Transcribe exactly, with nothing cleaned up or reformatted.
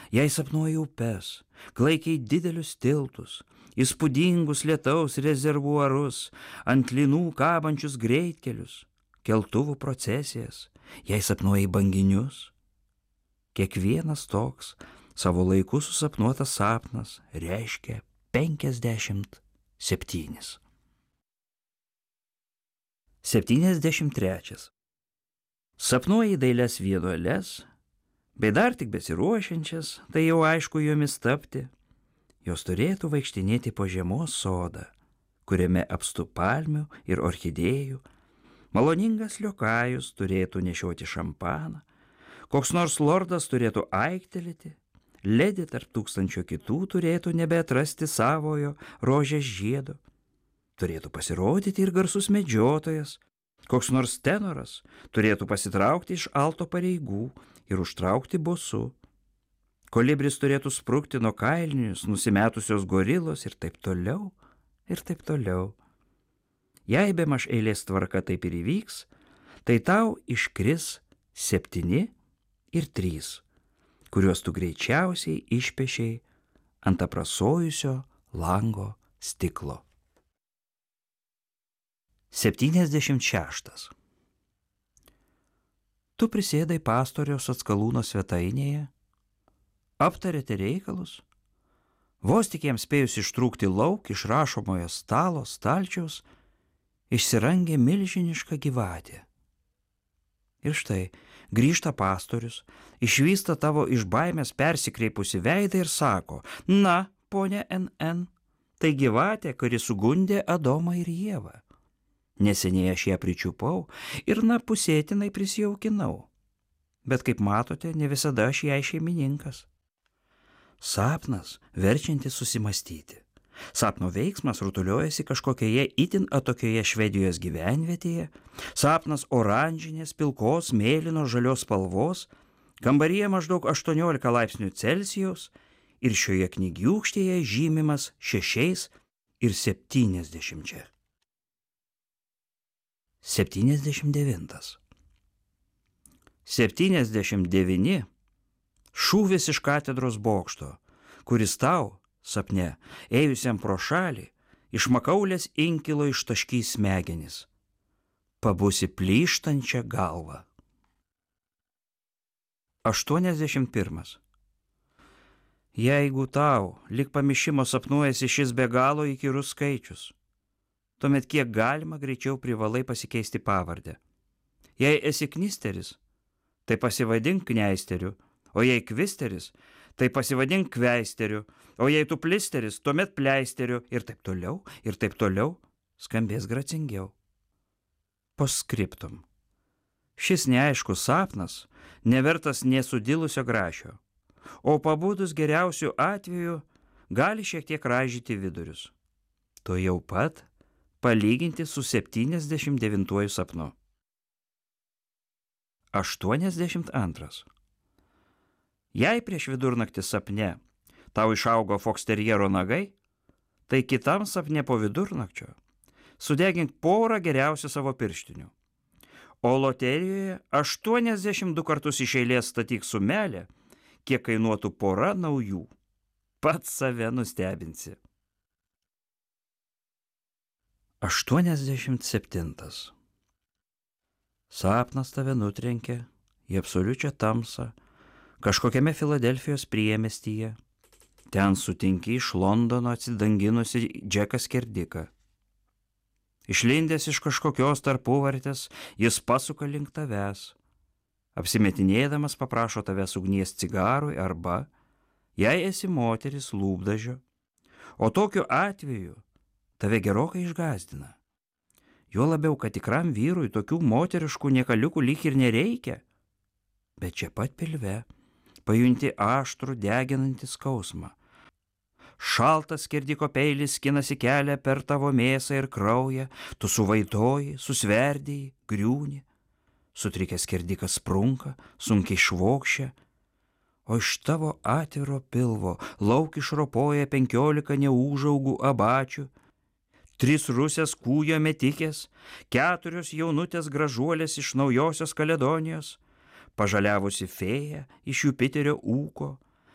Jei sapnuoji upes, klaikiai didelius tiltus, įspūdingus lietaus rezervuarus, ant linų kabančius greitkelius, keltuvų procesijas, jei sapnuoji banginius. Kiekvienas toks savo laiku susapnuotas sapnas reiškia penkiasdešimt septynis. septyniasdešimt trečias. Sapnuoji dailias vienuoles, bei dar tik besiruošiančias, tai jau aišku jomis tapti. Jos turėtų vaikštinėti po žiemos sodą, kuriame apstu palmių ir orchidėjų. Maloningas liokajus turėtų nešioti šampaną, koks nors lordas turėtų aiktelėti, ledi tarp tūkstančio kitų turėtų nebeatrasti savojo rožės žiedo. Turėtų pasirodyti ir garsus medžiotojas, koks nors tenoras turėtų pasitraukti iš alto pareigų ir užtraukti bosu. Kolibris turėtų sprukti nuo kailinius nusimetusios gorilos ir taip toliau, ir taip toliau. Jei bemaž eilės tvarka taip ir įvyks, tai tau iškris septyni ir trys, kuriuos tu greičiausiai išpešiai ant aprasojusio lango stiklo. septyniasdešimt šeštas. Tu prisėdai pastoriaus Atskalūno svetainėje, aptarėte reikalus, vos tik jiems spėjus ištrūkti lauk iš rašomojo stalo stalčiaus, išsirangė milžiniška gyvatė. Ir štai grįžta pastorius, išvysta tavo iš baimės persikreipusi veidą ir sako: na, ponia N N, tai gyvatė, kuri sugundė Adomą ir Ievą. Neseniai aš ją pričiupau ir na pusėtinai prisijaukinau. Bet kaip matote, ne visada aš jai šeimininkas. Sapnas verčiantis susimastyti. Sapno veiksmas rutuliojasi kažkokioje itin atokioje Švedijos gyvenvietėje. Sapnas oranžinės, pilkos, mėlynos, žalios spalvos, kambaryje maždaug aštuoniolika laipsnių Celsijaus ir šioje knygiūkštėje žymimas šešiais ir septyniasdešimčia. septyniasdešimt devintas. septyniasdešimt devyni šūvis iš katedros bokšto, kuris tau, sapne, ėjusiam pro šalį, iš makaulės inkilo ištaškys smegenis. Pabusi plyštančią galvą. aštuoniasdešimt pirmas. Jeigu tau, lyg pamišimo sapnuojasi šis be galo įkyrus skaičius, tuomet kiek galima greičiau privalai pasikeisti pavardę. Jei esi knisteris, tai pasivadink kneisteriu, o jei kvisteris, tai pasivadink kveisteriu, o jei tu plisteris, tuomet pleisteriu ir taip toliau, ir taip toliau, skambės gracingiau. Postscriptum. Šis neaiškus sapnas nevertas nesudilusio grašio, o pabudus geriausių atveju gali šiek tiek raižyti vidurius. To jau pat palyginti su septyniasdešimt devintuoju sapnu. aštuoniasdešimt antras. Jei prieš vidurnaktį sapne tau išaugo foksterjero nagai, tai kitam sapne po vidurnakčio sudegink porą geriausių savo pirštinių. O loterijoje aštuoniasdešimt du kartus iš eilės statyk sumelę, kiek kainuotų pora naujų. Pats save nustebinsi. aštuoniasdešimt septintas. Sapnas tave nutrenkė į absoliučią tamsą kažkokiame Filadelfijos priemiestyje. Ten sutinki iš Londono atsidanginusi Džeką Skerdiką. Išlindęs iš kažkokios tarpuvartės, jis pasuka link tavęs. Apsimetinėdamas paprašo tavęs ugnies cigarui arba, jei esi moteris, lūpdažio. O tokiu atveju tave gerokai išgąsdina. Jo labiau, kad tikram vyrui tokių moteriškų niekaliukų lyg ir nereikia. Bet čia pat pilve pajunti aštrų deginantį skausmą. Šaltas Skerdiko peilis skinasi kelią per tavo mėsą ir kraują, tu suvaitoji, susverdėjai, griūni. Sutrikęs Skerdikas sprunka, sunkiai švokščia, o iš tavo atviro pilvo lauk išropoja penkiolika neūžaugų abačių, tris rusės kūjo metikės, keturios jaunutės gražuolės iš Naujosios Kaledonijos, pažaliavusi fėja iš Jupiterio ūko,